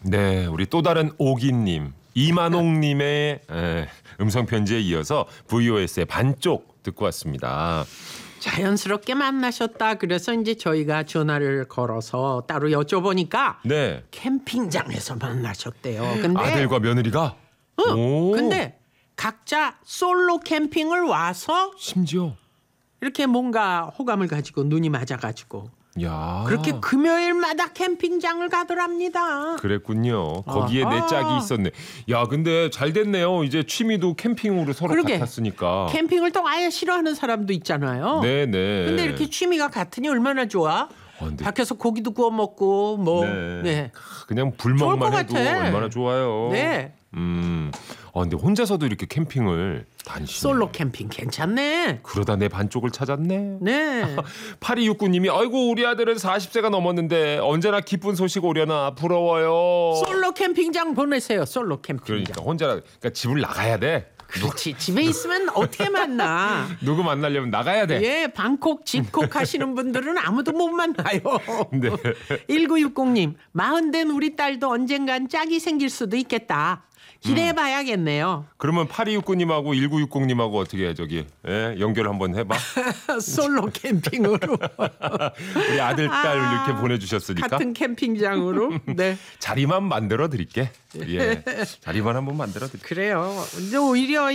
네, 우리 또 다른 오기님, 이만옥님의 음성 편지에 이어서 VOS의 반쪽 듣고 왔습니다. 자연스럽게 만나셨다. 그래서 이제 저희가 전화를 걸어서 따로 여쭤보니까 네, 캠핑장에서 만나셨대요. 근데 아들과 며느리가. 오, 근데 각자 솔로 캠핑을 와서 심지어. 이렇게 뭔가 호감을 가지고 눈이 맞아가지고 야, 그렇게 금요일마다 캠핑장을 가더랍니다. 그랬군요. 거기에 내 아하. 짝이 있었네. 야, 근데 잘 됐네요. 이제 취미도 캠핑으로 서로 그러게. 같았으니까. 캠핑을 또 아예 싫어하는 사람도 있잖아요. 네네. 근데 이렇게 취미가 같으니 얼마나 좋아? 근데 밖에서 고기도 구워 먹고 뭐. 네. 네. 그냥 좋을 불멍만 것 해도 같아. 얼마나 좋아요. 네. 근데 혼자서도 이렇게 캠핑을 다니시네. 솔로 캠핑 괜찮네. 그러다 내 반쪽을 찾았네. 네. 8269님이 아이고 우리 아들은 40세가 넘었는데 언제나 기쁜 소식 오려나 부러워요. 솔로 캠핑장 보내세요. 솔로 캠핑장. 그러니까 혼자 그러니까 집을 나가야 돼. 그렇지. 집에 있으면 어떻게 만나? 누구 만나려면 나가야 돼. 예, 방콕, 집콕 하시는 분들은 아무도 못 만나요. 네. 1960님, 40된 우리 딸도 언젠간 짝이 생길 수도 있겠다. 기대해봐야겠네요. 그러면 8269님하고 1960님하고 어떻게 해 저기 연결 한번 해봐. 솔로 캠핑으로. 우리 아들 딸 이렇게 보내주셨으니까 같은 캠핑장으로. 네. 자리만 만들어 드릴게. 예, 자리만 한번 만들어 드릴게. 그래요. 근데 오히려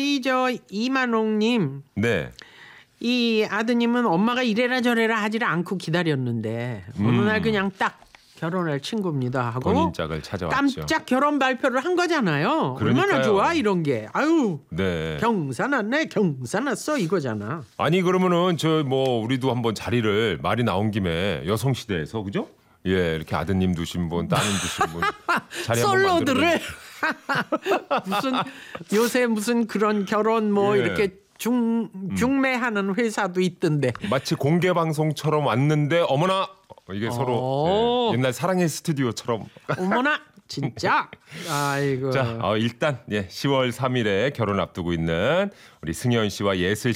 이만옥님, 네. 이 아드님은 엄마가 이래라 저래라 하지를 않고 기다렸는데 어느 날 그냥 딱 결혼할 친구입니다 하고 본인 짝을 찾아왔죠. 깜짝 결혼 발표를 한 거잖아요. 그러니까요. 얼마나 좋아 이런 게. 아유. 네. 경사났네 경사났어 이거잖아. 아니 그러면은 저 뭐 우리도 한번 자리를 말이 나온 김에 여성시대에서 그죠? 예, 이렇게 아드님 두신 분, 따님 두신 분 자리 한번 솔로들을 무슨 요새 무슨 그런 결혼 뭐 예. 이렇게 중매하는 회사도 있던데. 마치 공개 방송처럼 왔는데 어머나 이게 서로 오. 옛날 사랑의 스튜디오처럼. 어머나 진짜. 아이고. 자, 일단 10월 3일에 결혼 앞두고 있는 우리 승현 씨와 예슬